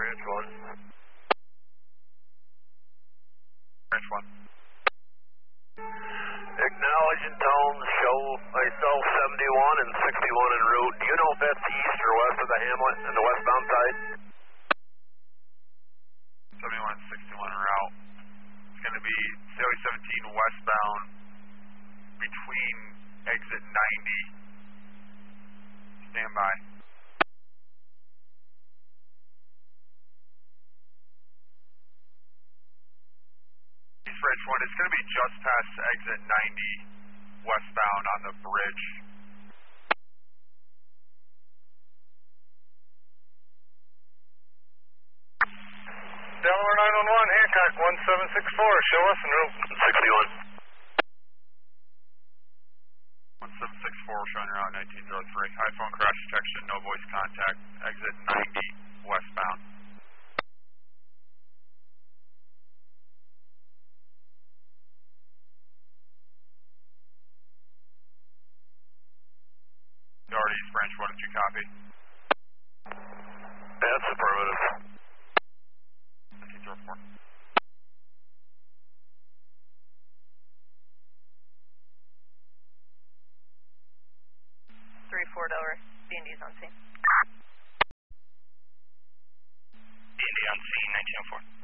Branch 1. Branch 1. Acknowledge and tone, show myself 71 and 61 en route. Do you know if that's east or west of the hamlet and the westbound side? 71 and 61 en route. It's going to be Sally 17 westbound between exit 90. Stand by. East Branch 1, it's going to be just past exit 90 westbound on the bridge. Delaware 911, Hancock 1764, show us en route. 61. 1764, showing you out 1903. High phone crash detection, no voice contact, exit 90 westbound. Already East Branch 1, did you copy? That's affirmative. 1904. 3-4 Delaware, B&D's on scene. B&D on scene, 1904.